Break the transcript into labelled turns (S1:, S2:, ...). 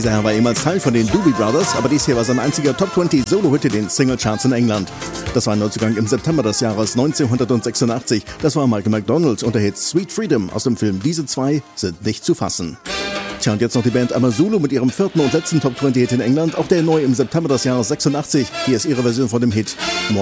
S1: Er war ehemals Teil von den Doobie Brothers, aber dies hier war sein einziger Top 20 Solo-Hit in den Singlecharts in England. Das war ein Neuzugang im September des Jahres 1986. Das war Michael McDonald und der Hit Sweet Freedom aus dem Film Diese zwei sind nicht zu fassen. Tja, und jetzt noch die Band Amazulu mit ihrem vierten und letzten Top 20 Hit in England, auch der neu im September des Jahres 86. Hier ist ihre Version von dem Hit